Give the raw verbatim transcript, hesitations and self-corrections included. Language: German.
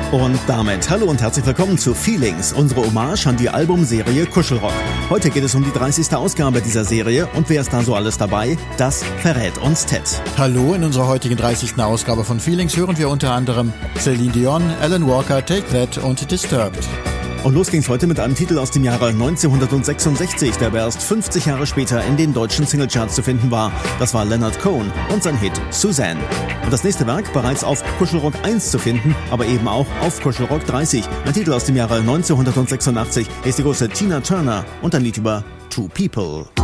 Und damit hallo und herzlich willkommen zu Feelings, unsere Hommage an die Albumserie Kuschelrock. Heute geht es um die dreißigste Ausgabe dieser Serie und wer ist da so alles dabei? Das verrät uns Ted. Hallo, in unserer heutigen dreißigsten Ausgabe von Feelings hören wir unter anderem Celine Dion, Alan Walker, Take That und Disturbed. Und los ging's heute mit einem Titel aus dem Jahre neunzehnhundertsechsundsechzig, der aber erst fünfzig Jahre später in den deutschen Singlecharts zu finden war. Das war Leonard Cohen und sein Hit Suzanne. Und das nächste Werk bereits auf Kuschelrock eins zu finden, aber eben auch auf Kuschelrock dreißig. Ein Titel aus dem Jahre neunzehnhundertsechsundachtzig ist die große Tina Turner und ein Lied über Two People.